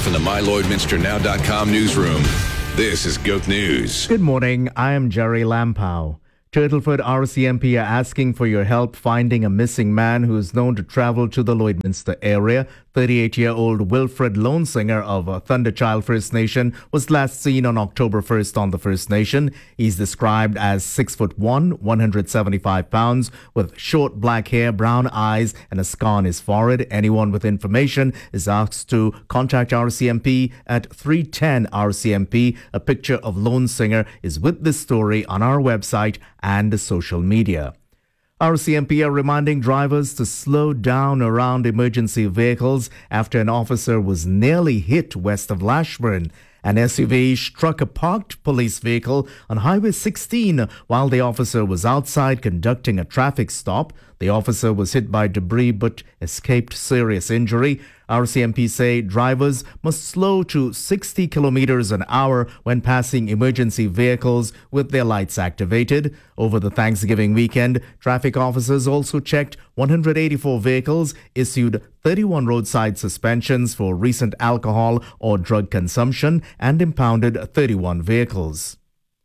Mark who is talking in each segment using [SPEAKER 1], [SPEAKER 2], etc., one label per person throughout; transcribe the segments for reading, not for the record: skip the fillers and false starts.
[SPEAKER 1] from the MyLloydminsterNow.com newsroom. This is GOAT News.
[SPEAKER 2] Good morning. I am Jerry Lampow. Turtleford RCMP are asking for your help finding a missing man who is known to travel to the Lloydminster area. 38-year-old Wilfred Lonesinger of Thunderchild First Nation was last seen on October 1st on the First Nation. He's described as 6'1", 175 pounds, with short black hair, brown eyes, and a scar on his forehead. Anyone with information is asked to contact RCMP at 310 RCMP. A picture of Lonesinger is with this story on our website and social media. RCMP are reminding drivers to slow down around emergency vehicles after an officer was nearly hit west of Lashburn. An SUV struck a parked police vehicle on Highway 16 while the officer was outside conducting a traffic stop. The officer was hit by debris but escaped serious injury. RCMP say drivers must slow to 60 kilometers an hour when passing emergency vehicles with their lights activated. Over the Thanksgiving weekend, traffic officers also checked 184 vehicles, issued 31 roadside suspensions for recent alcohol or drug consumption, and impounded 31 vehicles.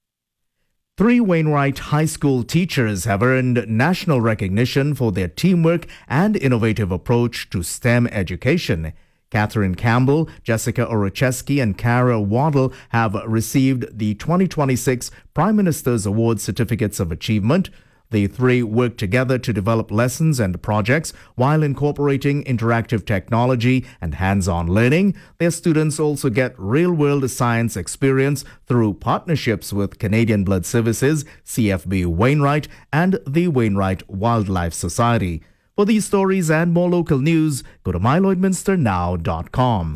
[SPEAKER 2] 3 Wainwright High School teachers have earned national recognition for their teamwork and innovative approach to STEM education. Catherine Campbell, Jessica Orocheski, and Cara Waddle have received the 2026 Prime Minister's Award Certificates of Achievement. The 3 work together to develop lessons and projects while incorporating interactive technology and hands-on learning. Their students also get real-world science experience through partnerships with Canadian Blood Services, CFB Wainwright, and the Wainwright Wildlife Society. For these stories and more local news, go to MyLloydminsterNow.com.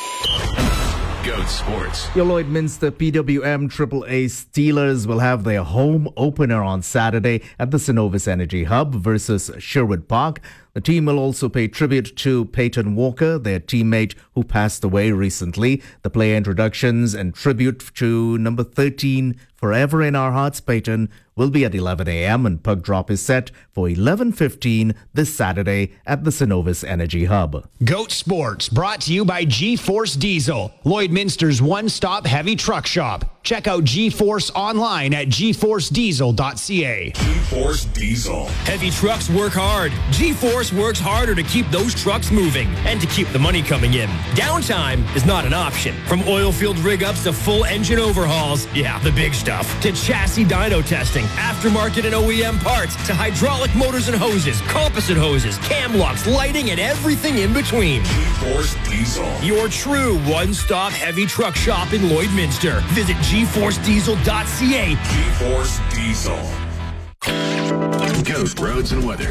[SPEAKER 1] GOAT Sports.
[SPEAKER 2] Your Lloydminster PWM AAA Steelers will have their home opener on Saturday at the Cenovus Energy Hub versus Sherwood Park. The team will also pay tribute to Peyton Walker, their teammate who passed away recently. The player introductions and tribute to number 13, Forever in Our Hearts, Peyton, will be at 11 a.m. and puck drop is set for 11:15 this Saturday at the Cenovus Energy Hub.
[SPEAKER 3] GOAT Sports, brought to you by G-Force Diesel, Lloydminster's one-stop heavy truck shop. Check out G-Force online at gforcediesel.ca.
[SPEAKER 1] G-Force Diesel.
[SPEAKER 4] Heavy trucks work hard. G-Force works harder to keep those trucks moving and to keep the money coming in. Downtime is not an option. From oil-filled rig-ups to full engine overhauls, yeah, the big stuff, to chassis dyno testing, aftermarket and OEM parts, to hydraulic motors and hoses, composite hoses, cam locks, lighting, and everything in between.
[SPEAKER 1] G-Force Diesel.
[SPEAKER 4] Your true one-stop heavy truck shop in Lloydminster. Visit gforcediesel.ca.
[SPEAKER 1] G-Force Diesel. GOAT Roads and Weather.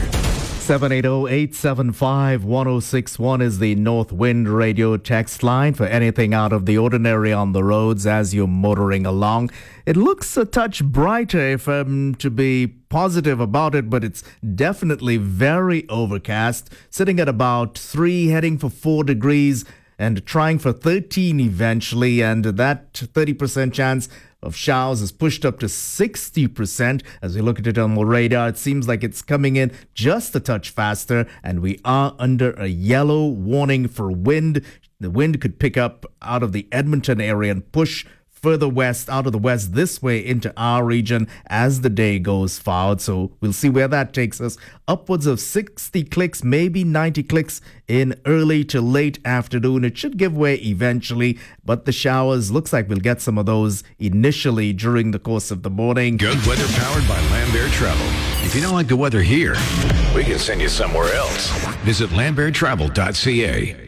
[SPEAKER 2] 780-875-1061 is the North Wind Radio text line for anything out of the ordinary on the roads as you're motoring along. It looks a touch brighter if I'm to be positive about it, but it's definitely very overcast, sitting at about 3, heading for 4 degrees and trying for 13 eventually, and that 30% chance of showers is pushed up to 60%. As we look at it on the radar, it seems like it's coming in just a touch faster, and we are under a yellow warning for wind. The wind could pick up out of the Edmonton area and push further west, out of the west this way into our region as the day goes forward. So we'll see where that takes us. Upwards of 60 clicks, maybe 90 clicks in early to late afternoon. It should give way eventually, but the showers, looks like we'll get some of those initially during the course of the morning.
[SPEAKER 1] Good weather powered by Lambert Travel. If you don't like the weather here, we can send you somewhere else. Visit lamberttravel.ca.